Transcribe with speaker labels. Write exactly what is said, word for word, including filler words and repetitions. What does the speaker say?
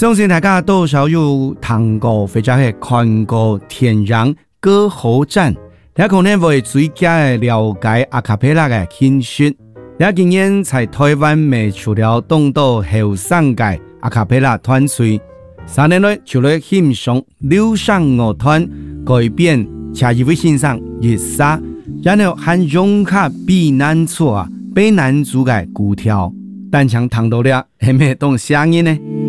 Speaker 1: 相信大家多少有聽過或者係看過天然歌喉戰，你可能會最佳了解阿卡貝拉嘅形式。你今年在台灣賣出了東島後生界阿卡貝拉團隊，三年內除了欣賞流行樂團改編，下一位欣賞熱沙，然後還融合避難處啊、避難組嘅古調，但強聽到了係咩種聲音呢？